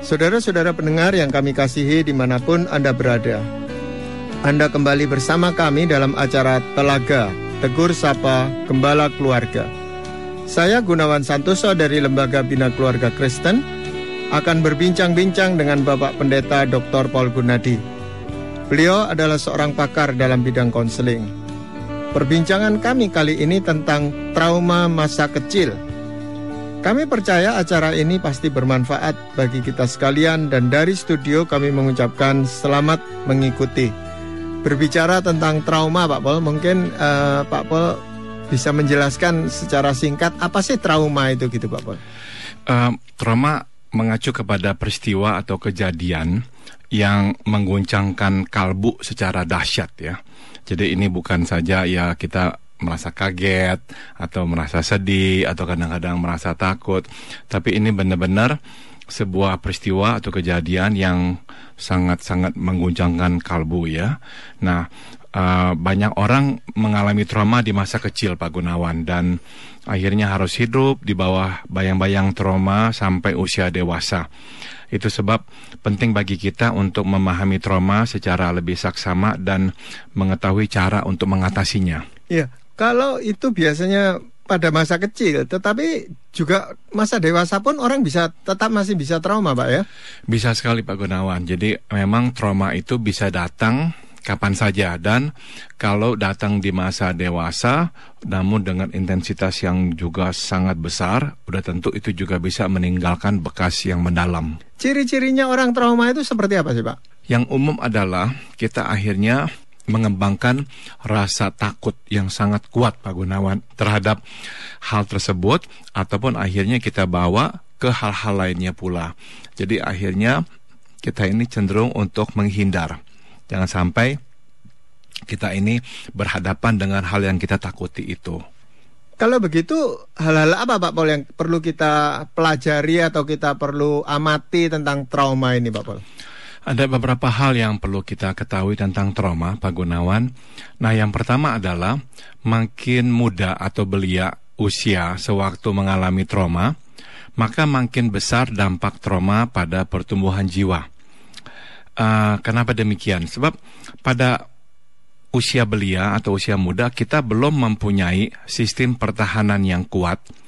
Saudara-saudara pendengar yang kami kasihi dimanapun Anda berada, Anda kembali bersama kami dalam acara Telaga, Tegur Sapa Gembala Keluarga. Saya Gunawan Santoso dari Lembaga Bina Keluarga Kristen akan berbincang-bincang dengan Bapak Pendeta Dr. Paul Gunadi. Beliau adalah seorang pakar dalam bidang konseling. Perbincangan kami kali ini tentang trauma masa kecil. Kami percaya acara ini pasti bermanfaat bagi kita sekalian dan dari studio kami mengucapkan selamat mengikuti. Berbicara tentang trauma, Pak Paul, mungkin Pak Paul bisa menjelaskan secara singkat apa sih trauma itu gitu, Pak Paul? Trauma mengacu kepada peristiwa atau kejadian yang mengguncangkan kalbu secara dahsyat ya. Jadi ini bukan saja ya kita merasa kaget atau merasa sedih atau kadang-kadang merasa takut, tapi ini benar-benar sebuah peristiwa atau kejadian yang sangat-sangat mengguncangkan kalbu ya. Nah, banyak orang mengalami trauma di masa kecil, Pak Gunawan, dan akhirnya harus hidup di bawah bayang-bayang trauma sampai usia dewasa. Itu sebab penting bagi kita untuk memahami trauma secara lebih saksama dan mengetahui cara untuk mengatasinya. Iya. Kalau itu biasanya pada masa kecil, tetapi juga masa dewasa pun orang masih bisa trauma, Pak ya? Bisa sekali, Pak Gunawan. Jadi memang trauma itu bisa datang kapan saja, dan kalau datang di masa dewasa, namun dengan intensitas yang juga sangat besar, udah tentu itu juga bisa meninggalkan bekas yang mendalam. Ciri-cirinya orang trauma itu seperti apa sih, Pak? Yang umum adalah kita akhirnya mengembangkan rasa takut yang sangat kuat, Pak Gunawan, terhadap hal tersebut, ataupun akhirnya kita bawa ke hal-hal lainnya pula. Jadi akhirnya kita ini cenderung untuk menghindar. Jangan sampai kita ini berhadapan dengan hal yang kita takuti itu. Kalau begitu, hal-hal apa Pak Paul yang perlu kita pelajari atau kita perlu amati tentang trauma ini, Pak Paul? Ada beberapa hal yang perlu kita ketahui tentang trauma, Pak Gunawan. Nah, yang pertama adalah makin muda atau belia usia sewaktu mengalami trauma, maka makin besar dampak trauma pada pertumbuhan jiwa. Kenapa demikian? Sebab pada usia belia atau usia muda kita belum mempunyai sistem pertahanan yang kuat